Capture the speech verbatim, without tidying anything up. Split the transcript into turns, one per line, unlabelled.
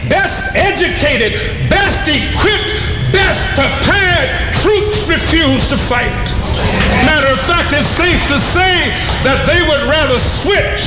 best educated, best equipped, best prepared troops refused to fight. Matter of fact, it's safe to say that they would rather switch